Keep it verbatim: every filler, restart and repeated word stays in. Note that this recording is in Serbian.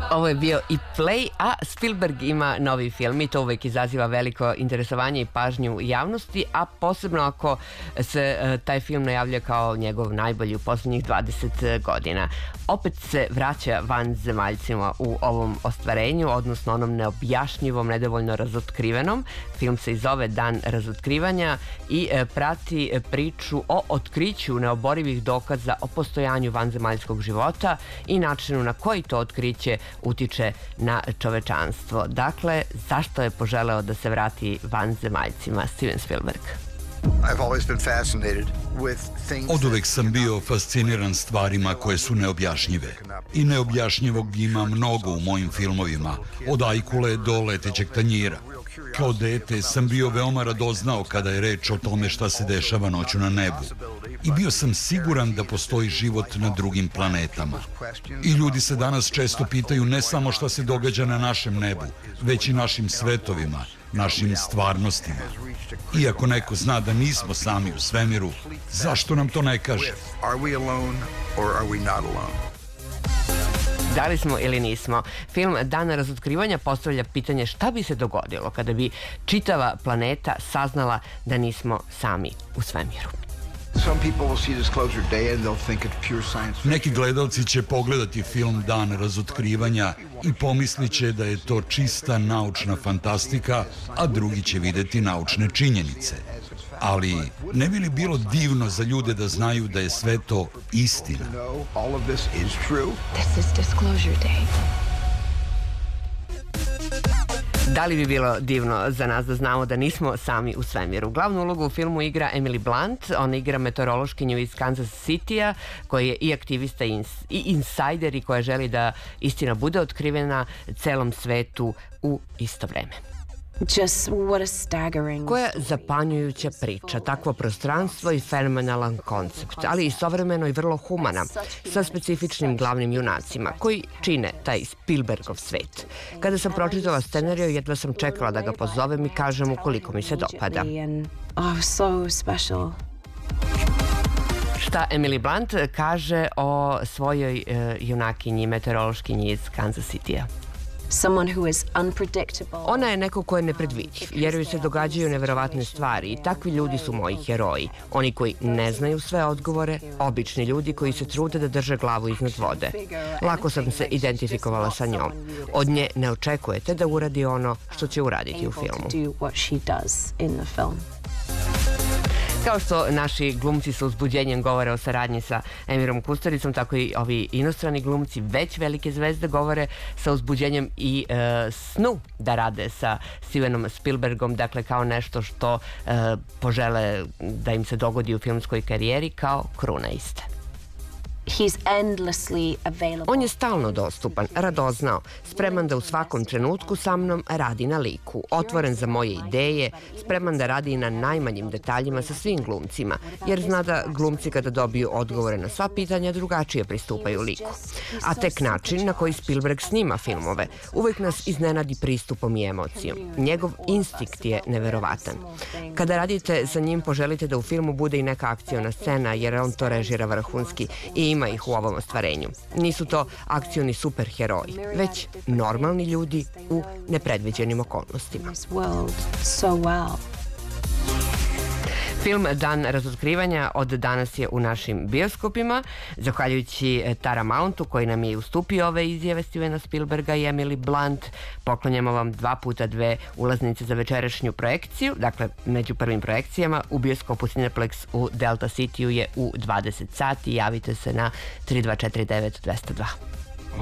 Ovo je bio i Play, a Spielberg ima novi film i to uvek izaziva veliko interesovanje i pažnju javnosti, a posebno ako se uh, taj film najavlja kao njegov najbolji u poslednjih dvadeset godina. Opet se vraća vanzemaljcima u ovom ostvarenju, odnosno onom neobjašnjivom, nedovoljno razotkrivenom. Film se i zove Dan razotkrivanja i uh, prati priču o otkriću neoborivih dokaza o postojanju vanzemaljskog života i načinu na koji to otkriće utiče na čovečanstvo. Dakle, zašto je poželeo da se vrati vanzemaljcima Steven Spielberg? Od uvek sam bio fasciniran stvarima koje su neobjašnjive. I neobjašnjivog ima mnogo u mojim filmovima, od Ajkule do Letećeg tanjira. Kao dete sam bio veoma radoznao kada je reč o tome šta se dešava noću na nebu. I bio sam siguran da postoji život na drugim planetama. I ljudi se danas često pitaju ne samo šta se događa na našem nebu, već i našim svetovima, našim stvarnostima. Iako neko zna da nismo sami u svemiru, zašto nam to ne kaže? Da li smo ili nismo? Film Dan razotkrivanja postavlja pitanje šta bi se dogodilo kada bi čitava planeta saznala da nismo sami u svemiru. Neki gledalci će pogledati film Dan razotkrivanja i pomislit će da je to čista naučna fantastika, a drugi će videti naučne činjenice. Ali ne bi li bilo divno za ljude da znaju da je sve to istina? Da li bi bilo divno za nas da znamo da nismo sami u svemiru? Glavnu ulogu u filmu igra Emily Blunt, ona igra meteorološkinju iz Kansas Citya, koja je i aktivista i insajder i koja želi da istina bude otkrivena celom svetu u isto vreme. Koja zapanjujuća priča, takvo prostranstvo i fenomenalan koncept, ali istovremeno i vrlo humana, sa specifičnim glavnim junacima, koji čine taj Spielbergov svet. Kada sam pročitala scenariju, jedva sam čekala da ga pozovem i kažem mu koliko mi se dopada. Šta Emily Blunt kaže o svojoj uh, junakinji, meteorološkinji iz Kansas Citya? Ona je neko ko je nepredvidiv, jer joj se događaju neverovatne stvari i takvi ljudi su moji heroji. Oni koji ne znaju sve odgovore, obični ljudi koji se trude da drže glavu iznad vode. Lako sam se identifikovala sa njom. Od nje ne očekujete da uradi ono što će uraditi u filmu. Kao što naši glumci sa uzbuđenjem govore o saradnji sa Emirom Kusturicom, tako i ovi inostrani glumci, već velike zvezde, govore sa uzbuđenjem i e, snu da rade sa Stevenom Spielbergom, dakle kao nešto što e, požele da im se dogodi u filmskoj karijeri, kao kruna iste. On je stalno dostupan, radoznao, spreman da u svakom trenutku sa mnom radi na liku, otvoren za moje ideje, spreman da radi na najmanjim detaljima sa svim glumcima, jer zna da glumci kada dobiju odgovore na sva pitanja drugačije pristupaju liku. A tek način na koji Spielberg snima filmove uvek nas iznenadi pristupom i emocijom. Njegov instinkt je neverovatan. Kada radite sa njim, poželite da u filmu bude i neka akciona scena, jer on to režira vrhunski i ima ih u ovom ostvarenju. Nisu to akcioni superheroji, već normalni ljudi u nepredviđenim okolnostima. Film Dan razotkrivanja od danas je u našim bioskopima, zahvaljujući Tara Mountu koji nam je ustupio ove izjave Stevena Spielberga i Emily Blunt. Poklonjamo vam dva puta dve ulaznice za večerašnju projekciju, dakle među prvim projekcijama u bioskopu Cineplex u Delta Cityu je u dvadeset sati. Javite se na tri dva četiri devet dva zero dva.